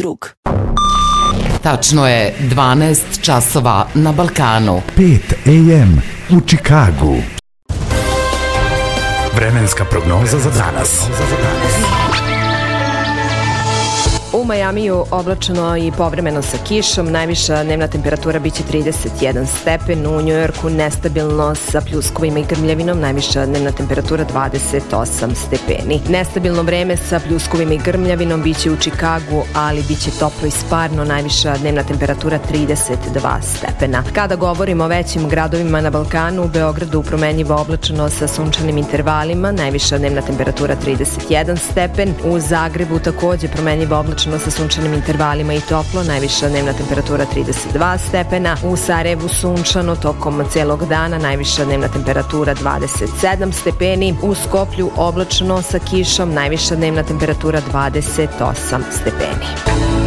drug. Tačno je 12 časova na Balkanu. 5 AM u Čikagu. Vremenska prognoza za danas. U Majamiju oblačno i povremeno sa kišom, najviša dnevna temperatura biće 31 stepen, u Njujorku nestabilno sa pljuskovima i grmljavinom, najviša dnevna temperatura 28 stepeni. Nestabilno vreme sa pljuskovima i grmljavinom biće u Čikagu, ali biće toplo i sparno, najviša dnevna temperatura 32 stepena. Kada govorimo o većim gradovima na Balkanu, u Beogradu promenljivo oblačno sa sunčanim intervalima, najviša dnevna temperatura 31 stepen, u Zagrebu takođe promenljivo oblačno sa sunčanim intervalima i toplo, najviša dnevna temperatura 32 stepena, u Sarajevu sunčano tokom celog dana, najviša dnevna temperatura 27 stepeni, u Skoplju oblačno sa kišom, najviša dnevna temperatura 28 stepeni.